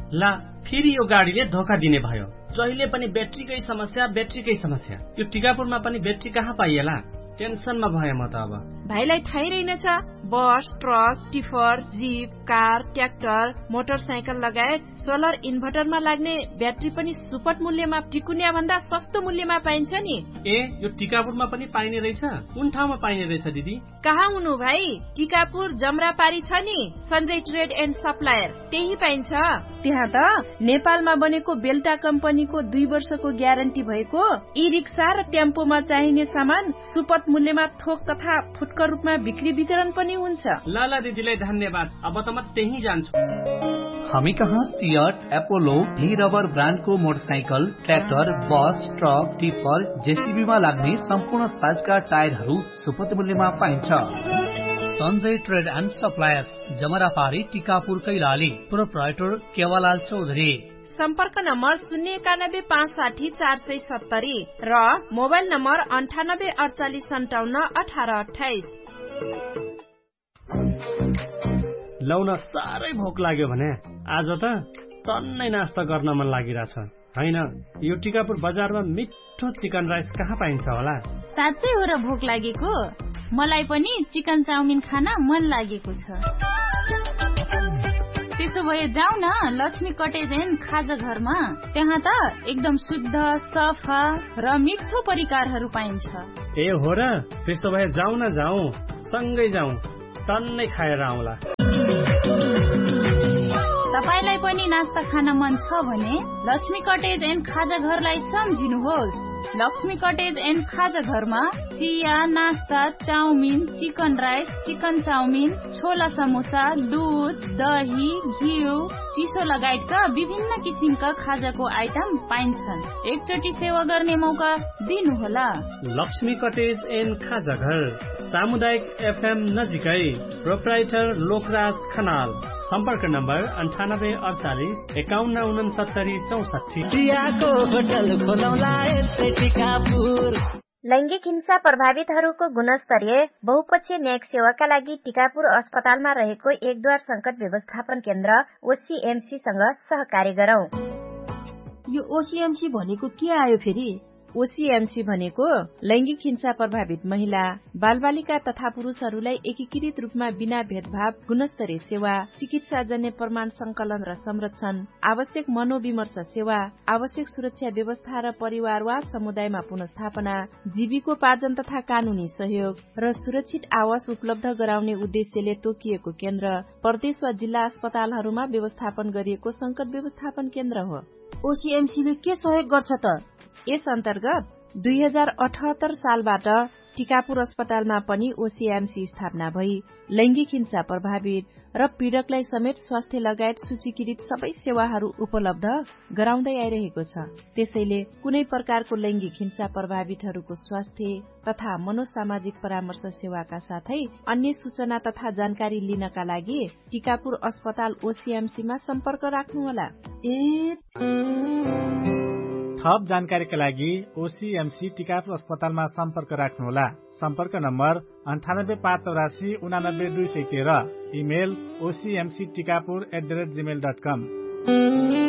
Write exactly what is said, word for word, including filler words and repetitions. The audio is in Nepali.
ला फेरि यो गाडीले धोका दिने भयो। जहिले पनि ब्याट्रीकै समस्या ब्याट्रीकै समस्या। यो टिकापुरमा पनि ब्याट्री कहाँ पाइएला? टेन्सनमा भए म त अब। भाइलाई थाहै रहेनछ, बस, truck, tipper, jeep, car, tractor, motorcycle लगायत सोलर इन्भर्टरमा लाग्ने ब्याट्री पनि सुपथ मूल्यमा टिकुनिया भन्दा सस्तो मूल्यमा पाइन्छ नि। ए, यो टिकापुरमा पनि पाइने रहेछ? कुन ठाउँमा पाइने रहेछ दिदी? कहाँ हुनु भाइ, टिकापुर जमरापारी छ नि सञ्जय ट्रेड एन्ड सप्लायर, त्यही पाइन्छ। त्यहाँ त नेपालमा बनेको बेल्टा कम्पनीको दुई वर्षको ग्यारेन्टी भएको ई रिक्सा र टेम्पोमा चाहिने सामान सुपथ मूल्यमा थोक तथा फुटकर रूपमा बिक्री वितरण पनि हुन्छ। लाला दिदीलाई धन्यवाद, अब त म त्यही जान्छु। हामी कहाँ सियट, एपोलो, ली रबर ब्रान्डको मोटरसाइकल, ट्र्याक्टर, बस, ट्रक, टिपर, जेसीबीमा लाग्ने सम्पूर्ण साइजका टायरहरू सुपथ मूल्यमा पाइन्छ। Sanjay trade and suppliers, जमरापारी, Tikapur, Kailali. Proprietor केवालाल Chaudhary. सम्पर्क नम्बर शून्य एकानब्बे पाँच साठी चार सय सत्तरी र मोबाइल नम्बर अन्ठानब्बे अडचालिस सन्ताउन्न अठार अठाइस। लौन साह्रै भोक लाग्यो भने आज त टन्नै नास्ता गर्न मन लागिरहेछ। हैन, यो टिकापुर बजारमा मिठो चिकन राइस कहाँ पाइन्छ होला? साँच्चै हो र भोक लागेको? मलाई पनि चिकन चाउमिन खान मन लागेको छ। त्यसो भए जाऊ न लक्ष्मी कटेज एन्ड खाजा घरमा। त्यहाँ त एकदम शुद्ध, सफा र मिठो परिकारहरू पाइन्छ। ए हो र? त्यसो भए जाऊ न जाऊ, सँगै जाऊ, टन्नै खाएर आउँला। तपाईलाई पनि नास्ता खान मन छ भने लक्ष्मी कटेज एन्ड खाजा घरलाई सम्झिनुहोस्। लक्ष्मी कटेज एन्ड खाजा घरमा चिया, नास्ता, chowmein, chicken rice, chicken chowmein, छोला समोसा, दुध, दही, घिउ, चिसो लगायतका विभिन्न किसिमका खाजाको आइटम पाइन्छन्। एकचोटि सेवा गर्ने मौका दिनुहोला। लक्ष्मी कटेज एन्ड खाजा घर, सामुदायिक एफएम नजिकै। प्रोप्राइटर लोकराज खनाल। सम्पर्क नम्बर अन्ठानब्बे अडचालिस एकाउन्न उनसत्तरी चौसठी। लैंगिक हिंसा प्रभावितहरूको गुणस्तरीय बहुपक्षीय न्यायिक सेवाका लागि टिकापुर अस्पतालमा रहेको एकद्वार संकट व्यवस्थापन केन्द्र ओसीएमसीसँग सहकार्य गरौं। यो ओसीएमसी भनेको के आयो फेरि? ओसीएमसी भनेको लैंगिक हिंसा प्रभावित महिला, बालबालिका तथा पुरुषहरूलाई एकीकृत रूपमा बिना भेदभाव गुणस्तरीय सेवा, चिकित्साजन्य प्रमाण संकलन र संरक्षण, आवश्यक मनोविमर्श सेवा, आवश्यक सुरक्षा व्यवस्था र परिवार वा समुदायमा पुनर्स्थापना, जीविकोपार्जन तथा कानूनी सहयोग र सुरक्षित आवास उपलब्ध गराउने उद्देश्यले तोकिएको केन्द्र प्रदेश वा जिल्ला अस्पतालहरूमा व्यवस्थापन गरिएको संकट व्यवस्थापन केन्द्र हो। ओसीएमसीले के सहयोग गर्छ त? यस अन्तर्गत दुई हजार अठहत्तर सालबाट टिकापुर अस्पतालमा पनि ओसीएमसी स्थापना भई लैंगिक हिंसा प्रभावित र पीड़कलाई समेत स्वास्थ्य लगायत सूचीकृत सबै सेवाहरू उपलब्ध गराउँदै आइरहेको छ। त्यसैले कुनै प्रकारको लैंगिक हिंसा प्रभावितहरूको स्वास्थ्य तथा मनोसामाजिक परामर्श सेवाका साथै अन्य सूचना तथा जानकारी लिनका लागि टिकापुर अस्पताल ओसीएमसीमा सम्पर्क राख्नुहोला। ए थप जानकारीका लागि ओसीएमसी टिकापुर अस्पतालमा सम्पर्क राख्नुहोला। सम्पर्क नम्बर अन्ठानब्बे पाँच चौरासी उनानब्बे दुई सय तेह्र। Email ओसीएमसी Tikapur at the rate Gmail dot com.